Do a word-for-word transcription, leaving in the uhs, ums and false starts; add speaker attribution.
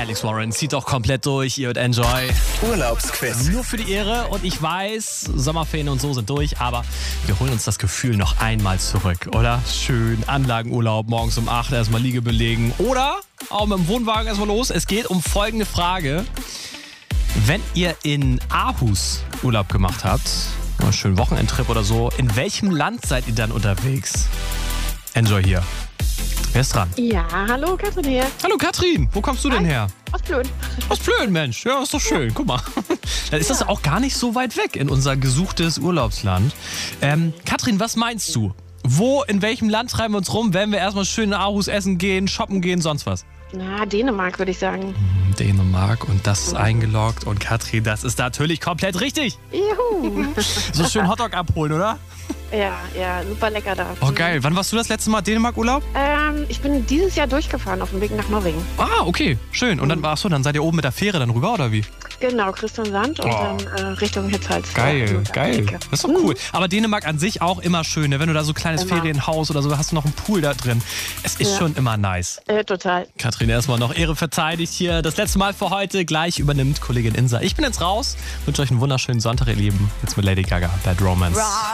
Speaker 1: Alex Warren zieht doch komplett durch, ihr und Enjoy.
Speaker 2: Urlaubsquiz.
Speaker 1: Nur für die Ehre und ich weiß, Sommerferien und so sind durch, aber wir holen uns das Gefühl noch einmal zurück, oder? Schön, Anlagenurlaub, morgens um acht erstmal Liege belegen oder auch mit dem Wohnwagen erstmal los. Es geht um folgende Frage. Wenn ihr in Aarhus Urlaub gemacht habt, einen schönen Wochenendtrip oder so, in welchem Land seid ihr dann unterwegs? Enjoy hier. Wer ist dran?
Speaker 3: Ja, hallo Katrin hier.
Speaker 1: Hallo Katrin, wo kommst du denn her?
Speaker 3: Aus Plön.
Speaker 1: Aus Plön, Mensch. Ja, ist doch schön. Guck mal. Dann ist das auch gar nicht so weit weg in unser gesuchtes Urlaubsland. Ähm, Katrin, was meinst du? Wo, in welchem Land treiben wir uns rum, wenn wir erstmal schön in Aarhus essen gehen, shoppen gehen, sonst was?
Speaker 3: Na, Dänemark würde ich sagen.
Speaker 1: Dänemark und das ist eingeloggt. Und Katrin, das ist natürlich komplett richtig.
Speaker 3: Juhu.
Speaker 1: So schön Hotdog abholen, oder?
Speaker 3: Ja, ja, super lecker da.
Speaker 1: Oh geil. Wann warst du das letzte Mal Dänemark-Urlaub?
Speaker 3: Ähm, ich bin dieses Jahr durchgefahren auf dem Weg nach Norwegen.
Speaker 1: Ah, okay. Schön. Und dann warst du, dann seid ihr oben mit der Fähre dann rüber, oder wie?
Speaker 3: Genau, Christiansand und
Speaker 1: Oh.
Speaker 3: dann äh, Richtung Hitzhals.
Speaker 1: Geil,
Speaker 3: Ja,
Speaker 1: geil.
Speaker 3: Ecke.
Speaker 1: Das ist doch cool. Aber Dänemark an sich auch immer schön, ne? Wenn du da so ein kleines
Speaker 3: Immer.
Speaker 1: Ferienhaus oder so hast, du noch einen Pool da drin. Es ist
Speaker 3: Ja.
Speaker 1: schon immer nice.
Speaker 3: Äh, total.
Speaker 1: Katrin, erstmal noch Ehre verteidigt hier. Das letzte Mal für heute. Gleich übernimmt Kollegin Insa. Ich bin jetzt raus. Wünsche euch einen wunderschönen Sonntag, ihr Lieben. Jetzt mit Lady Gaga, Bad Romance.